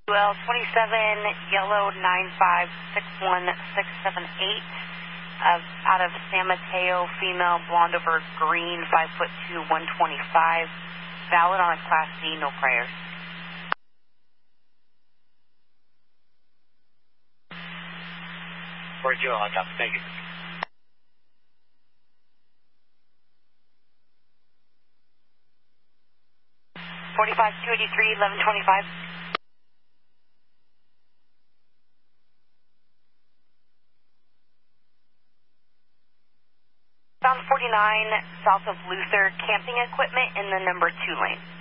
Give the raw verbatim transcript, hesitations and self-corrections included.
L twenty-seven, yellow nine five six one six seven eight, uh, out of San Mateo, female, blonde over green, five foot two, one twenty-five, valid on a Class D, no priors. four zero on top, thank you. forty-five, two eighty-three, eleven twenty-five. Found forty-nine south of Luther, camping equipment in the number two lane.